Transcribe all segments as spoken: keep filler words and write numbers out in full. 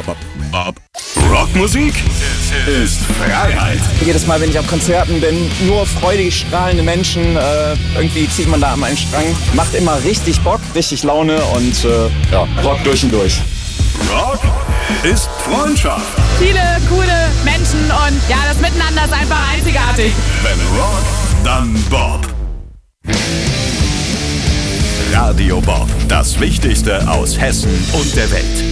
Bob. Rockmusik ist Freiheit. Jedes Mal, wenn ich auf Konzerten bin, nur freudig strahlende Menschen. Äh, irgendwie zieht man da an einen Strang. Macht immer richtig Bock, richtig Laune und äh, ja, Rock durch und durch. Rock ist Freundschaft. Viele coole Menschen und ja, das Miteinander ist einfach einzigartig. Wenn Rock, dann Bob. Radio Bob, das Wichtigste aus Hessen und der Welt.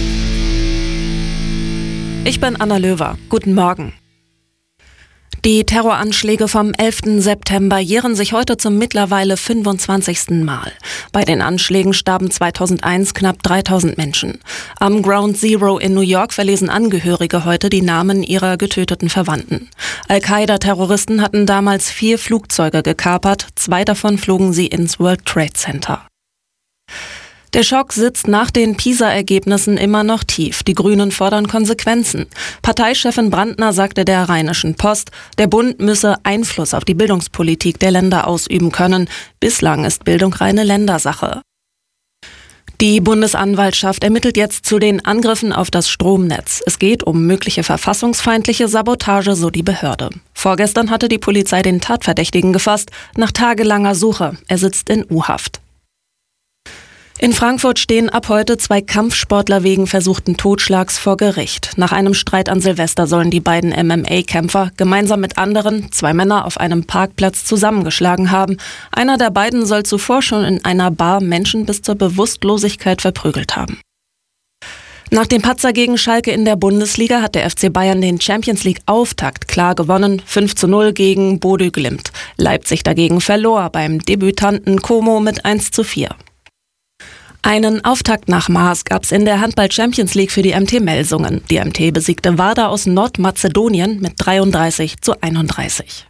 Ich bin Anna Löwer. Guten Morgen. Die Terroranschläge vom elften September jähren sich heute zum mittlerweile fünfundzwanzigsten Mal. Bei den Anschlägen starben zweitausendeins knapp dreitausend Menschen. Am Ground Zero in New York verlesen Angehörige heute die Namen ihrer getöteten Verwandten. Al-Qaida-Terroristen hatten damals vier Flugzeuge gekapert, zwei davon flogen sie ins World Trade Center. Der Schock sitzt nach den PISA-Ergebnissen immer noch tief. Die Grünen fordern Konsequenzen. Parteichefin Brandner sagte der Rheinischen Post, der Bund müsse Einfluss auf die Bildungspolitik der Länder ausüben können. Bislang ist Bildung reine Ländersache. Die Bundesanwaltschaft ermittelt jetzt zu den Angriffen auf das Stromnetz. Es geht um mögliche verfassungsfeindliche Sabotage, so die Behörde. Vorgestern hatte die Polizei den Tatverdächtigen gefasst, nach tagelanger Suche. Er sitzt in U-Haft. In Frankfurt stehen ab heute zwei Kampfsportler wegen versuchten Totschlags vor Gericht. Nach einem Streit an Silvester sollen die beiden M M A-Kämpfer gemeinsam mit anderen, zwei Männer, auf einem Parkplatz zusammengeschlagen haben. Einer der beiden soll zuvor schon in einer Bar Menschen bis zur Bewusstlosigkeit verprügelt haben. Nach dem Patzer gegen Schalke in der Bundesliga hat der F C Bayern den Champions-League-Auftakt klar gewonnen, fünf zu null gegen Bodø Glimt. Leipzig dagegen verlor beim Debütanten Como mit eins zu vier. Einen Auftakt nach Maß gab's in der Handball-Champions League für die M T Melsungen. Die M T besiegte Vardar aus Nordmazedonien mit dreiunddreißig zu einunddreißig.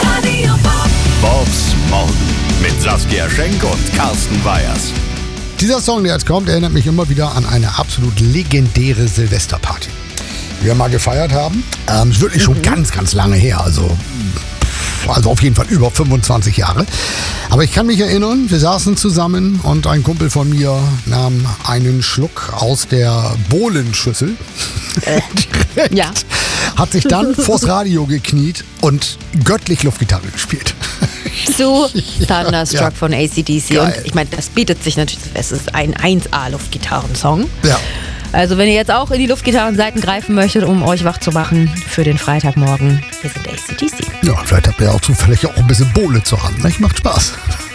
Bobs Morgen mit Saskia Schenk und Carsten Weyers. Dieser Song, der jetzt kommt, erinnert mich immer wieder an eine absolut legendäre Silvesterparty, die wir mal gefeiert haben. Ähm, ist wirklich schon mhm. ganz, ganz lange her, also... Also auf jeden Fall über fünfundzwanzig Jahre. Aber ich kann mich erinnern, wir saßen zusammen und ein Kumpel von mir nahm einen Schluck aus der Bohlenschüssel. Äh, ja. Hat sich dann vors Radio gekniet und göttlich Luftgitarre gespielt. Zu Thunderstruck ja. von A C D C. Geil. Und ich meine, das bietet sich natürlich, es ist ein eins A Luftgitarrensong. Ja. Also wenn ihr jetzt auch in die Luftgitarrenseiten greifen möchtet, um euch wach zu machen für den Freitagmorgen, wir sind A C D C. Ja, vielleicht habt ihr auch zufällig auch ein bisschen Bohle zur Hand. Ne? Macht Spaß.